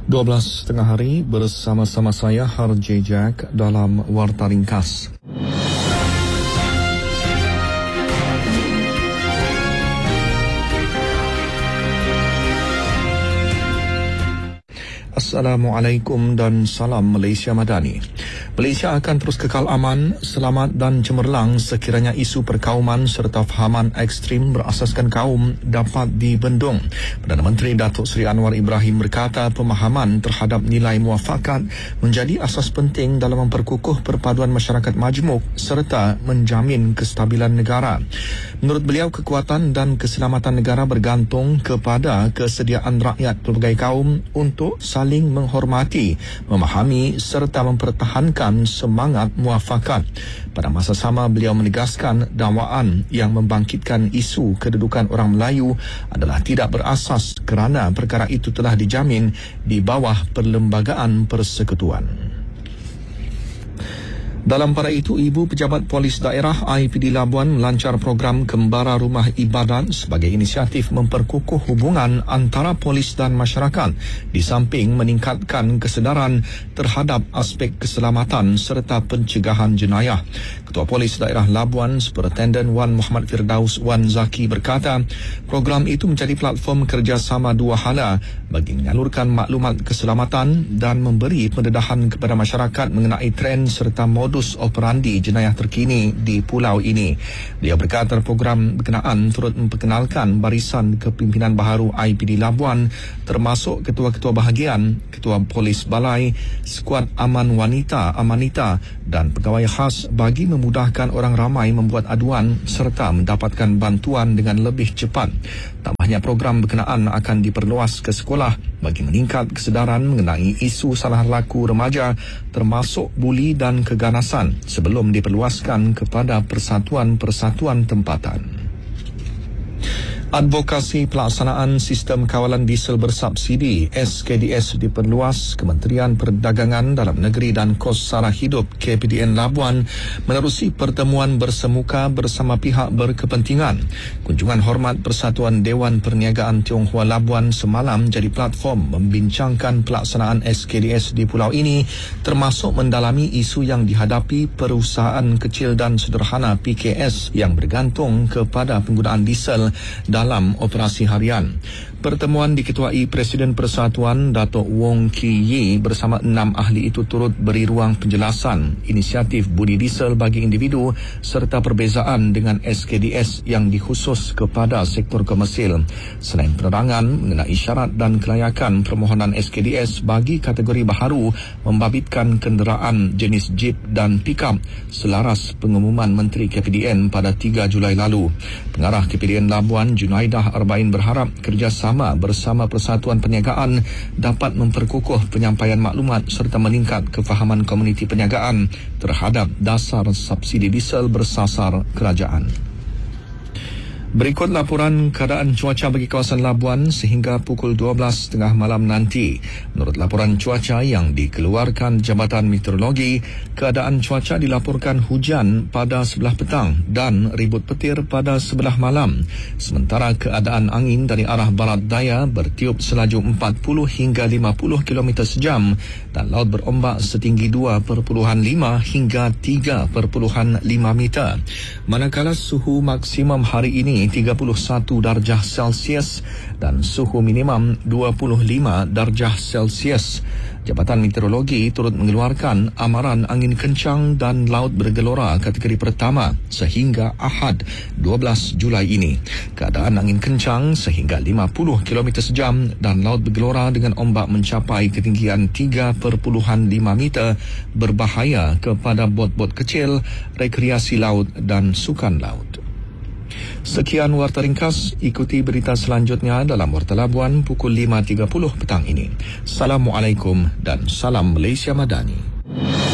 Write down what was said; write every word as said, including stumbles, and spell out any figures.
dua belas tengah hari bersama-sama saya Harjay Jack dalam Warta Ringkas. Assalamualaikum dan salam Malaysia Madani. Malaysia akan terus kekal aman, selamat dan cemerlang sekiranya isu perkauman serta fahaman ekstrim berasaskan kaum dapat dibendung. Perdana Menteri Datuk Seri Anwar Ibrahim berkata pemahaman terhadap nilai muafakat menjadi asas penting dalam memperkukuh perpaduan masyarakat majmuk serta menjamin kestabilan negara. Menurut beliau, kekuatan dan keselamatan negara bergantung kepada kesediaan rakyat pelbagai kaum untuk saling menghormati, memahami serta mempertahankan semangat muafakat. Pada masa sama, beliau menegaskan dakwaan yang membangkitkan isu kedudukan orang Melayu adalah tidak berasas kerana perkara itu telah dijamin di bawah Perlembagaan Persekutuan. Dalam pada itu, Ibu Pejabat Polis Daerah I P D Labuan melancar program Kembara Rumah Ibadat sebagai inisiatif memperkukuh hubungan antara polis dan masyarakat di samping meningkatkan kesedaran terhadap aspek keselamatan serta pencegahan jenayah. Ketua Polis Daerah Labuan, Superintendent Wan Muhammad Firdaus Wan Zaki berkata, program itu menjadi platform kerjasama dua hala bagi menyalurkan maklumat keselamatan dan memberi pendedahan kepada masyarakat mengenai trend serta modus operandi jenayah terkini di pulau ini. Dia berkata program berkenaan turut memperkenalkan barisan kepimpinan baharu I P D Labuan termasuk ketua-ketua bahagian, ketua polis balai, skuad aman wanita, amanita dan pegawai khas bagi memudahkan orang ramai membuat aduan serta mendapatkan bantuan dengan lebih cepat. Tambahnya, program berkenaan akan diperluas ke sekolah bagi meningkat kesedaran mengenai isu salah laku remaja termasuk buli dan keganasan sebelum diperluaskan kepada persatuan-persatuan tempatan. Advokasi pelaksanaan sistem kawalan diesel bersubsidi S K D S diperluas. Kementerian Perdagangan Dalam Negeri dan Kos Sara Hidup K P D N Labuan menerusi pertemuan bersemuka bersama pihak berkepentingan. Kunjungan hormat Persatuan Dewan Perniagaan Tionghoa Labuan semalam jadi platform membincangkan pelaksanaan S K D S di pulau ini, termasuk mendalami isu yang dihadapi perusahaan kecil dan sederhana P K S yang bergantung kepada penggunaan diesel dalam operasi harian. Pertemuan diketuai Presiden Persatuan Datuk Wong Ki Yi bersama enam ahli itu turut beri ruang penjelasan inisiatif budi diesel bagi individu serta perbezaan dengan S K D S yang dikhusus kepada sektor komersil. Selain penerangan mengenai syarat dan kelayakan permohonan S K D S bagi kategori baharu membabitkan kenderaan jenis jeep dan pickup selaras pengumuman Menteri K P D N pada tiga Julai lalu. Pengarah K P D N Labuan Junaidah Arba'in berharap kerjasama bersama Persatuan Perniagaan dapat memperkukuh penyampaian maklumat serta meningkat kefahaman komuniti perniagaan terhadap dasar subsidi diesel bersasar kerajaan. Berikut laporan keadaan cuaca bagi kawasan Labuan sehingga pukul dua belas tiga puluh malam nanti. Menurut laporan cuaca yang dikeluarkan Jabatan Meteorologi, keadaan cuaca dilaporkan hujan pada sebelah petang dan ribut petir pada sebelah malam. Sementara keadaan angin dari arah barat daya bertiup selaju empat puluh hingga lima puluh kilometer sejam dan laut berombak setinggi dua perpuluhan lima hingga tiga perpuluhan lima meter. Manakala suhu maksimum hari ini tiga puluh satu darjah Celsius dan suhu minimum dua puluh lima darjah Celsius. Jabatan Meteorologi turut mengeluarkan amaran angin kencang dan laut bergelora kategori pertama sehingga Ahad dua belas Julai ini. Keadaan angin kencang sehingga lima puluh kilometer sejam dan laut bergelora dengan ombak mencapai ketinggian tiga perpuluhan lima meter berbahaya kepada bot-bot kecil, rekreasi laut dan sukan laut. Sekian Warta Ringkas, ikuti berita selanjutnya dalam Warta Labuan pukul lima tiga puluh petang ini. Assalamualaikum dan salam Malaysia Madani.